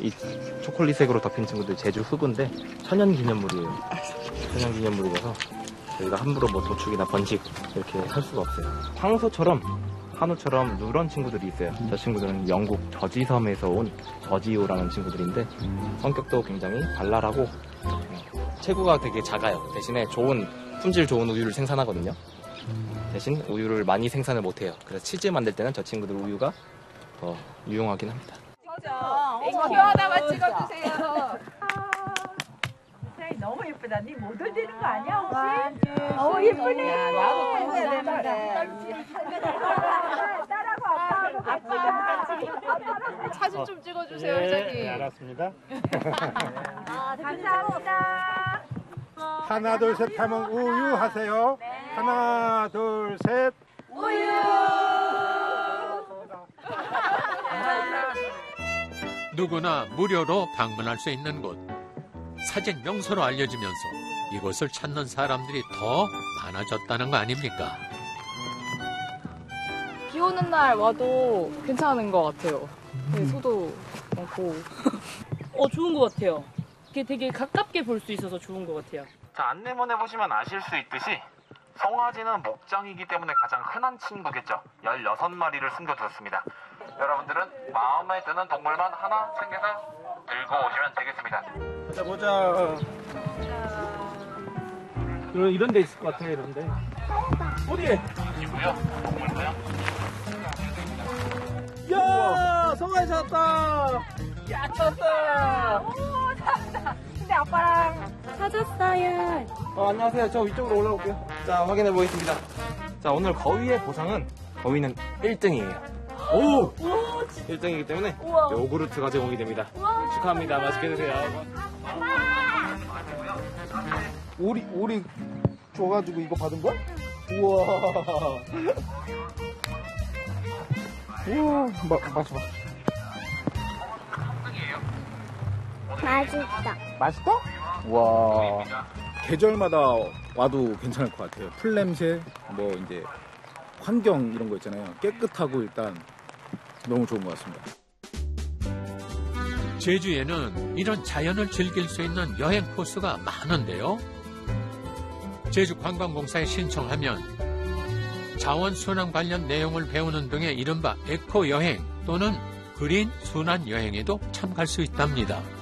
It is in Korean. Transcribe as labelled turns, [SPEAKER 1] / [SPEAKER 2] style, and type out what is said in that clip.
[SPEAKER 1] 이 초콜릿색으로 덮인 친구들 제주 흑우인데 천연기념물이에요. 천연기념물이라서 저희가 함부로 뭐 도축이나 번식 이렇게 할 수가 없어요. 한우처럼 누런 친구들이 있어요. 저 친구들은 영국 저지섬에서 온 저지오라는 친구들인데 성격도 굉장히 발랄하고 체구가 되게 작아요. 대신에 품질 좋은 우유를 생산하거든요. 대신 우유를 많이 생산을 못해요. 그래서 치즈 만들 때는 저 친구들 우유가 더 유용하긴 합니다.
[SPEAKER 2] 앵큐 하나만 찍어주세요.
[SPEAKER 3] 너무 예쁘다. 네 모델 되는 거 아니야 혹시?
[SPEAKER 2] 예쁘네.
[SPEAKER 3] 나도
[SPEAKER 2] 해야 되는데.
[SPEAKER 3] 딸하고 아빠하고 같이.
[SPEAKER 2] 사진 좀 찍어주세요, 회장님.
[SPEAKER 4] 네, 알았습니다.
[SPEAKER 3] 감사합니다.
[SPEAKER 4] 하나, 둘, 셋 하면 우유 하세요.
[SPEAKER 3] 네.
[SPEAKER 4] 하나, 둘, 셋.
[SPEAKER 3] 우유.
[SPEAKER 5] 누구나 무료로 방문할 수 있는 곳. 사진 명소로 알려지면서 이곳을 찾는 사람들이 더 많아졌다는 거 아닙니까?
[SPEAKER 2] 비 오는 날 와도 괜찮은 것 같아요. 네, 소도 많고.
[SPEAKER 6] 좋은 것 같아요. 이게 되게 가깝게 볼 수 있어서 좋은 것 같아요.
[SPEAKER 1] 자, 안내문에 보시면 아실 수 있듯이 송아지는 목장이기 때문에 가장 흔한 친구겠죠. 16마리를 숨겨두었습니다. 여러분들은 마음에 드는 동물만 하나 챙겨서 들고 오시면 되겠습니다.
[SPEAKER 4] 보자. 이런 데 있을 것 같아, 이런 데. 어디에?
[SPEAKER 1] 이고요. 동물도요.
[SPEAKER 4] 야! 성아지 찾았다!
[SPEAKER 3] 야, 찾았다. 오, 찾았다. 근데 아빠랑
[SPEAKER 6] 찾았어요.
[SPEAKER 1] 안녕하세요. 저 위쪽으로 올라올게요. 자, 확인해 보겠습니다. 자, 오늘 거위의 보상은 거위는 1등이에요. 오! 1등이기 때문에 요구르트 가져오게 됩니다. 축하합니다. 맛있게 드세요.
[SPEAKER 4] 오리 줘가지고 이거 받은 거야? 우와. 우와, 마셔봐.
[SPEAKER 7] 맛있다.
[SPEAKER 4] 맛있다? 와. 계절마다 와도 괜찮을 것 같아요. 풀 냄새, 뭐 이제 환경 이런 거 있잖아요. 깨끗하고 일단 너무 좋은 것 같습니다.
[SPEAKER 5] 제주에는 이런 자연을 즐길 수 있는 여행 코스가 많은데요. 제주관광공사에 신청하면 자원순환 관련 내용을 배우는 등의 이른바 에코여행 또는 그린 순환 여행에도 참가할 수 있답니다.